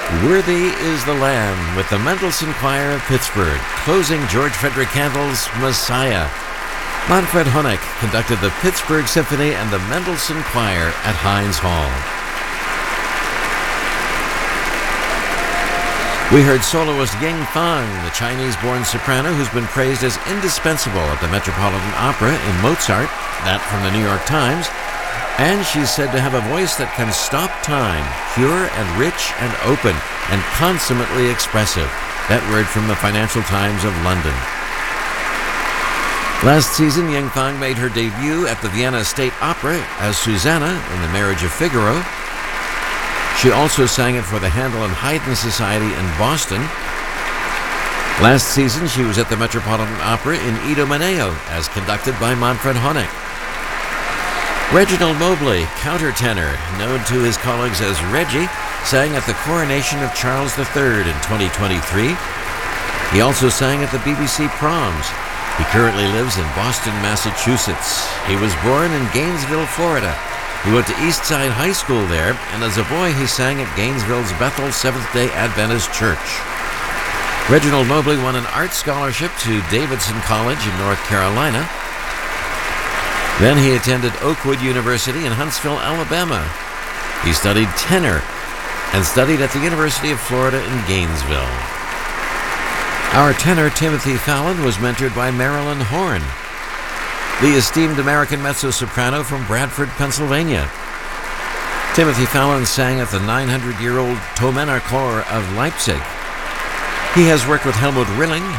Worthy is the Lamb with the Mendelssohn Choir of Pittsburgh, closing George Frederick Handel's Messiah. Manfred Honeck conducted the Pittsburgh Symphony and the Mendelssohn Choir at Heinz Hall. We heard soloist Ying Fang, the Chinese-born soprano who's been praised as indispensable at the Metropolitan Opera in Mozart, that from the New York Times. And she's said to have a voice that can stop time, pure and rich and open, and consummately expressive. That word from the Financial Times of London. Last season, Ying Fang made her debut at the Vienna State Opera as Susanna in The Marriage of Figaro. She also sang it for the Handel and Haydn Society in Boston. Last season, she was at the Metropolitan Opera in Idomeneo, as conducted by Manfred Honeck. Reginald Mobley, countertenor, known to his colleagues as Reggie, sang at the coronation of Charles III in 2023. He also sang at the BBC Proms. He currently lives in Boston, Massachusetts. He was born in Gainesville, Florida. He went to Eastside High School there, and as a boy he sang at Gainesville's Bethel Seventh-day Adventist Church. Reginald Mobley won an art scholarship to Davidson College in North Carolina. Then he attended Oakwood University in Huntsville, Alabama. He studied tenor and studied at the University of Florida in Gainesville. Our tenor Timothy Fallon was mentored by Marilyn Horne, the esteemed American mezzo-soprano from Bradford, Pennsylvania. Timothy Fallon sang at the 900-year-old Thomanerchor of Leipzig. He has worked with Helmut Rilling,